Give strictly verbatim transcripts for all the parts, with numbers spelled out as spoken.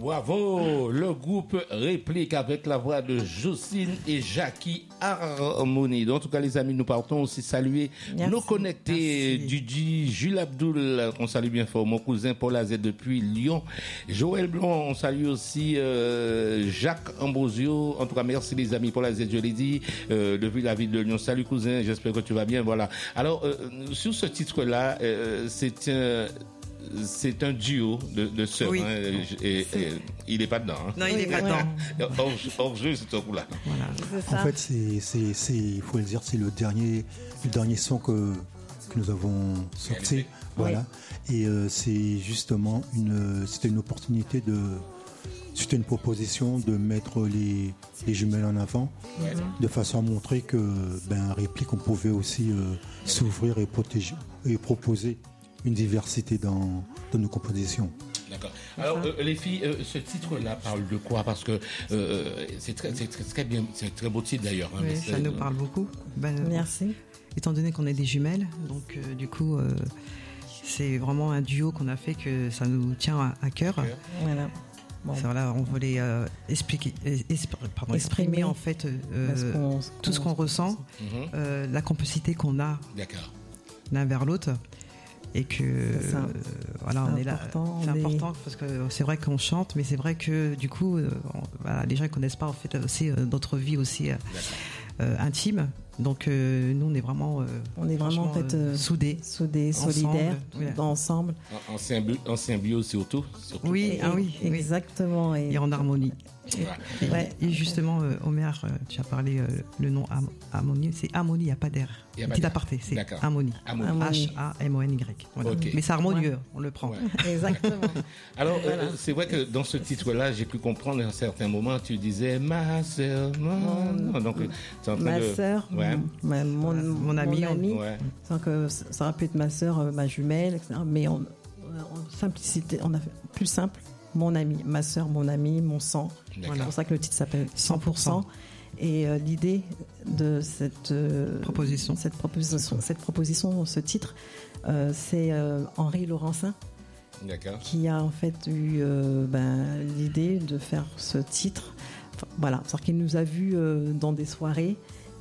Bravo, le groupe Réplique avec la voix de Jocelyne et Jackie Harmonie. Donc, en tout cas, les amis, nous partons aussi saluer merci, nos connectés, Didi, Jules Abdoul, qu'on salue bien fort, mon cousin Paul Azet depuis Lyon, Joël Blanc, on salue aussi euh, Jacques Ambrosio. En tout cas, merci les amis, Paul Azet, je l'ai dit, euh, depuis la ville de Lyon. Salut cousin, j'espère que tu vas bien. Voilà. Alors, euh, sur ce titre-là, euh, c'est un... C'est un duo de, de sœurs. Oui. Hein, et, et, il n'est pas dedans. Hein. Non, il n'est oui, pas dedans. Hors, hors jeu, c'est ce coup-là. Voilà. C'est en fait, c'est, c'est, c'est, il faut le dire, c'est le dernier, le dernier son que, que nous avons sorti. Voilà. Oui. Et euh, c'est justement une, c'était une opportunité de, c'était une proposition de mettre les, les jumelles en avant, ouais. de façon à montrer que, ben, Réplique, on pouvait aussi euh, s'ouvrir et protéger et proposer une diversité dans, dans nos compositions. D'accord. Alors euh, les filles, euh, ce titre-là parle de quoi? Parce que euh, c'est très, c'est très, très bien, c'est un très beau titre d'ailleurs. Hein, oui, ça nous parle beaucoup. Ben, merci. Étant donné qu'on est des jumelles, donc euh, du coup, euh, c'est vraiment un duo qu'on a fait que ça nous tient à, à cœur. Okay. Voilà. Bon. C'est, voilà, on voulait euh, expliquer, esp- pardon, exprimer, exprimer en fait euh, tout ce qu'on ressent, mm-hmm. euh, la complicité qu'on a D'accord. l'un vers l'autre. Et que euh, voilà, on est là. C'est on important est... parce que c'est vrai qu'on chante, mais c'est vrai que du coup, euh, on, voilà, les gens ne connaissent pas en fait aussi euh, notre vie aussi euh, euh, intime. Donc euh, nous, on est vraiment, euh, on est vraiment en fait euh, soudés, soudés, solidaires, voilà. ensemble. En, en, symbi- en symbiose surtout, surtout. Oui, et, ah oui, exactement. Et, et en harmonie. Ouais. Et, ouais. et justement, euh, Omer, euh, tu as parlé euh, le nom am- harmonie, c'est harmonie, il n'y a pas d'air. Petit aparté, c'est D'accord. harmonie. H A M O N Y. Voilà. Okay. Mais c'est harmonieux, ouais. on le prend. Ouais. Exactement. Alors, voilà. euh, c'est vrai que dans ce titre-là, j'ai pu comprendre à un certain moment, tu disais ma sœur, mon... Donc, c'est en train ma de... sœur, ouais. mon, mon, mon, mon ami. Mon ami. Ouais. Que ça aurait pu être ma sœur, ma jumelle, et cetera. Mais en, en simplicité, on a fait plus simple. Mon ami, ma sœur, mon ami, mon sang. Voilà. C'est pour ça que le titre s'appelle cent pour cent. Et euh, l'idée de cette euh, proposition, cette proposition, cette proposition, ce titre, euh, c'est euh, Henri Laurencin, D'accord. qui a en fait eu euh, ben, l'idée de faire ce titre. Enfin, voilà, c'est-à-dire qu'il nous a vus euh, dans des soirées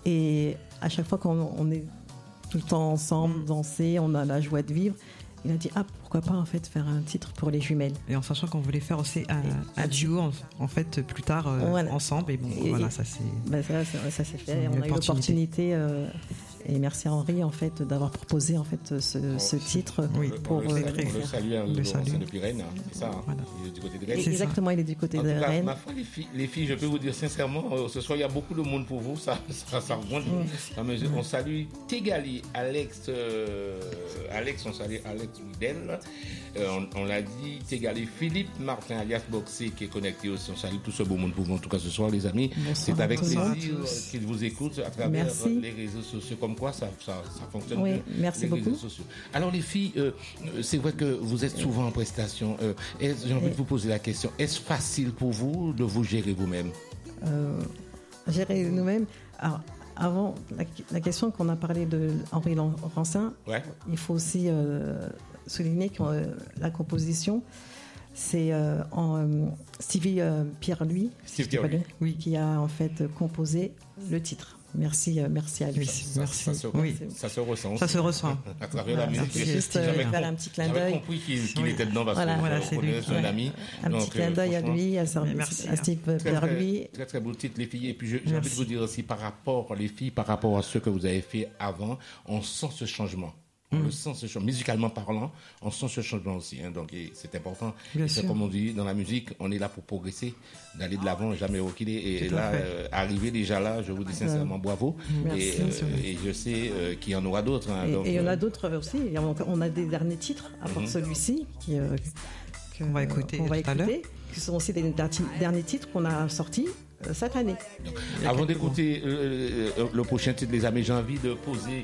et à chaque fois qu'on on est tout le temps ensemble, danser, on a la joie de vivre. Il a dit ah pourquoi pas en fait faire un titre pour les jumelles. Et en sachant qu'on voulait faire aussi un, un duo en, en fait plus tard euh, voilà. ensemble et bon et, voilà ça c'est. Ben ça, ça, ça s'est fait. On a eu l'opportunité euh, et merci à Henri en fait d'avoir proposé en fait ce, oh, ce titre oui. pour. On le, euh, on le salue, on le salue depuis Rennes, c'est ça. Hein. Voilà. Il est du côté de Rennes. Exactement, il est du côté en de tout cas, Rennes. Ma foi, les filles, les filles, je peux vous dire sincèrement, euh, ce soir il y a beaucoup de monde pour vous, ça, ça, ça remonte. Mm. On salue Tégali, Alex, euh, Alex, on salue Alex Midel. Euh, on, on l'a dit, Tégali, Philippe Martin alias Boxé qui est connecté aussi. On salue tout ce beau monde pour vous en tout cas ce soir les amis. Bonsoir. C'est avec plaisir qu'ils vous écoutent à travers merci. Les réseaux sociaux comme quoi ça, ça, ça fonctionne oui, bien. Merci les beaucoup. Réseaux sociaux. Alors les filles, euh, c'est vrai que vous êtes souvent en prestation. Euh, j'ai envie de vous poser la question, est-ce facile pour vous de vous gérer vous-même? euh, Gérer nous-mêmes. Alors, avant, la, la question qu'on a parlé de Henri Laurencin, ouais. il faut aussi euh, souligner que euh, la composition, c'est euh, en, euh, Stevie euh, Pierre-Louis, Steve Pierre-Louis. Oui, qui a en fait composé le titre. Merci, euh, merci à lui. Ça, ça, merci. Ça, ça, se, oui. ça se ressent. Ça se ressent. À travers voilà, la musique. C'est juste euh, faire un petit clin d'œil. J'avais compris qu'il, qu'il oui. était dedans parce voilà. que voilà, c'est connaît, c'est un ami. Un donc, petit clin d'œil à lui, à, sa, merci, à Steve Pierre-Louis. Très, très, très beau titre, les filles. Et puis, je, j'ai envie de vous dire aussi, par rapport, les filles, par rapport à ce que vous avez fait avant, on sent ce changement. On mmh. le sent ce changement, musicalement parlant, on sent ce changement aussi. Hein, donc c'est important. Bien et sûr. C'est comme on dit dans la musique, on est là pour progresser, d'aller de l'avant, jamais reculer. Et, et là, euh, arriver déjà là, je vous dis sincèrement bravo. Merci, et, euh, et je sais euh, qu'il y en aura d'autres. Hein, et, donc, et il y en a euh... d'autres aussi. On a des derniers titres, à part mmh. celui-ci, qui, euh, que, on va écouter. On va écouter, qui sont aussi des derniers titres qu'on a sortis cette année. Donc, avant d'écouter euh, le prochain titre, les amis, j'ai envie de poser